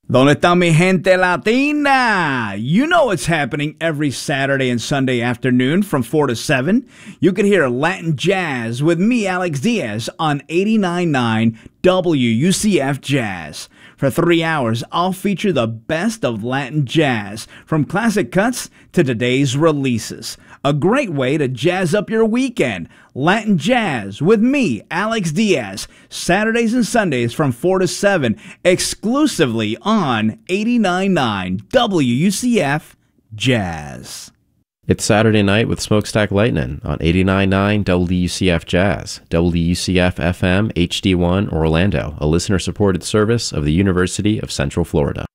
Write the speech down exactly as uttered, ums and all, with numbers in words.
Donde está mi gente latina? You know what's happening every Saturday and Sunday afternoon from four to seven. You can hear Latin Jazz with me, Alex Diaz, on eighty-nine point nine W U C F Jazz. For three hours, I'll feature the best of Latin jazz, from classic cuts to today's releases. A great way to jazz up your weekend. Latin Jazz with me, Alex Diaz, Saturdays and Sundays from four to seven, exclusively on eighty-nine point nine W U C F Jazz. It's Saturday night with Smokestack Lightning on eighty-nine point nine W U C F Jazz, W U C F F M H D one Orlando, a listener-supported service of the University of Central Florida.